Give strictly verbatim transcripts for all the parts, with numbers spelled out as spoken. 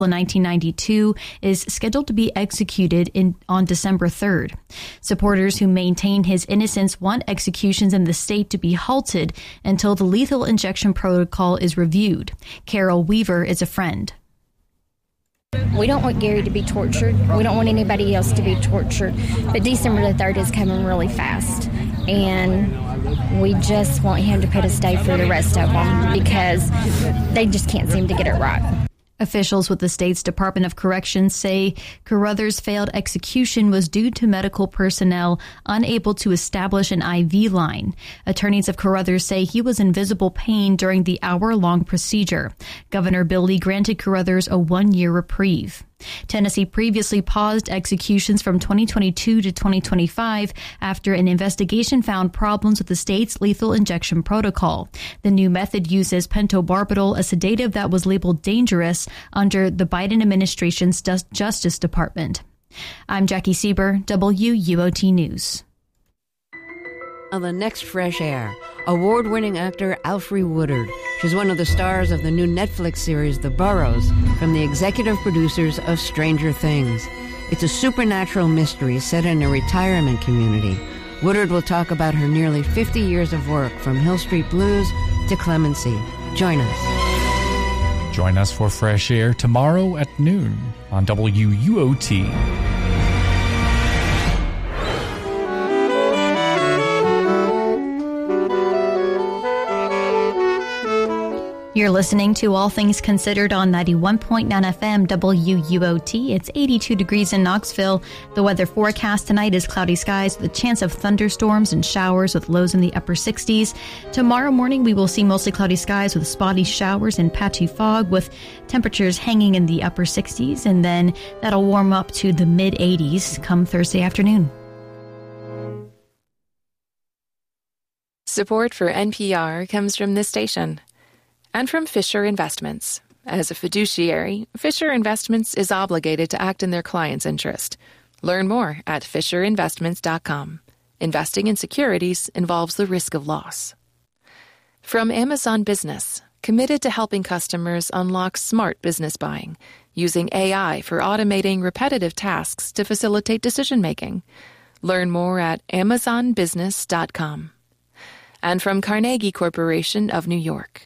in nineteen ninety-two is scheduled to be executed in on December third. Supporters who maintain his innocence want executions in the state to be halted until the lethal injection protocol is reviewed. Carol Weaver is a friend. We don't want Gary to be tortured. We don't want anybody else to be tortured. But December the third is coming really fast. And we just want him to put a stay for the rest of them because they just can't seem to get it right. Officials with the state's Department of Corrections say Carruthers' failed execution was due to medical personnel unable to establish an I V line. Attorneys of Carruthers say he was in visible pain during the hour-long procedure. Governor Bill Lee granted Carruthers a one-year reprieve. Tennessee previously paused executions from twenty twenty-two to twenty twenty-five after an investigation found problems with the state's lethal injection protocol. The new method uses pentobarbital, a sedative that was labeled dangerous under the Biden administration's Justice Department. I'm Jackie Sieber, W U O T News. On the next Fresh Air, award-winning actor Alfre Woodard. She's one of the stars of the new Netflix series The Burrows, from the executive producers of Stranger Things. It's a supernatural mystery set in a retirement community. Woodard will talk about her nearly fifty years of work, from Hill Street Blues to Clemency. Join us. Join us for Fresh Air tomorrow at noon on W U O T. You're listening to All Things Considered on ninety-one point nine F M W U O T. It's eighty-two degrees in Knoxville. The weather forecast tonight is cloudy skies with a chance of thunderstorms and showers with lows in the upper sixties. Tomorrow morning, we will see mostly cloudy skies with spotty showers and patchy fog with temperatures hanging in the upper sixties. And then that'll warm up to the mid eighties come Thursday afternoon. Support for N P R comes from this station and from Fisher Investments. As a fiduciary, Fisher Investments is obligated to act in their client's interest. Learn more at fisher investments dot com. Investing in securities involves the risk of loss. From Amazon Business, committed to helping customers unlock smart business buying, using A I for automating repetitive tasks to facilitate decision-making. Learn more at amazon business dot com. And from Carnegie Corporation of New York.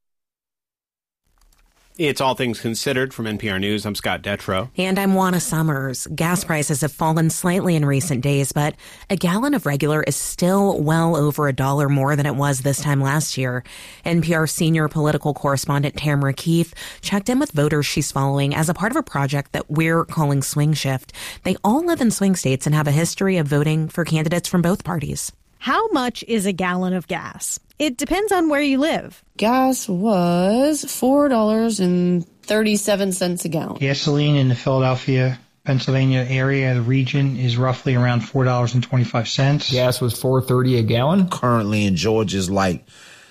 It's All Things Considered from N P R News. I'm Scott Detrow. And I'm Juana Summers. Gas prices have fallen slightly in recent days, but a gallon of regular is still well over a dollar more than it was this time last year. N P R senior political correspondent Tamara Keith checked in with voters she's following as a part of a project that we're calling Swing Shift. They all live in swing states and have a history of voting for candidates from both parties. How much is a gallon of gas? It depends on where you live. Gas was four dollars and thirty-seven cents a gallon. Gasoline in the Philadelphia, Pennsylvania area, the region, is roughly around four dollars and twenty-five cents. Gas was four dollars and thirty cents a gallon. Currently in Georgia is like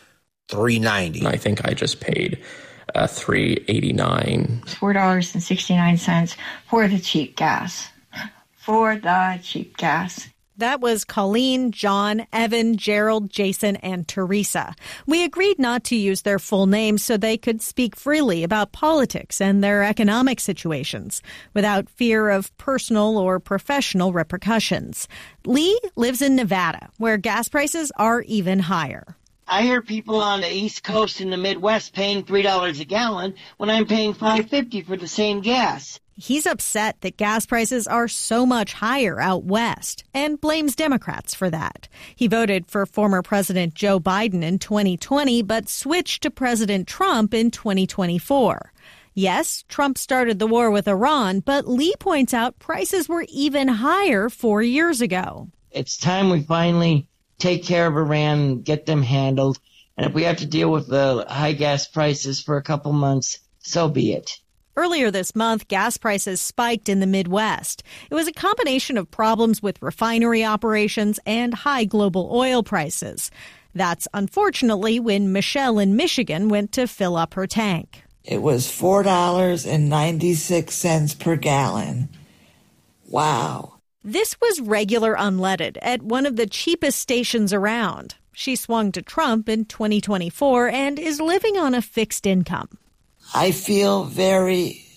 three dollars and ninety cents. I think I just paid uh, three dollars and eighty-nine cents. four dollars and sixty-nine cents for the cheap gas. For the cheap gas. That was Colleen, John, Evan, Gerald, Jason, and Teresa. We agreed not to use their full names so they could speak freely about politics and their economic situations without fear of personal or professional repercussions. Lee lives in Nevada, where gas prices are even higher. I hear people on the East Coast and the Midwest paying three dollars a gallon when I'm paying five dollars and fifty cents for the same gas. He's upset that gas prices are so much higher out west and blames Democrats for that. He voted for former President Joe Biden in twenty twenty, but switched to President Trump in twenty twenty-four. Yes, Trump started the war with Iran, but Lee points out prices were even higher four years ago. It's time we finally take care of Iran and get them handled. And if we have to deal with the high gas prices for a couple months, so be it. Earlier this month, gas prices spiked in the Midwest. It was a combination of problems with refinery operations and high global oil prices. That's unfortunately when Michelle in Michigan went to fill up her tank. It was four dollars and ninety-six cents per gallon. Wow. This was regular unleaded at one of the cheapest stations around. She swung to Trump in twenty twenty-four and is living on a fixed income. I feel very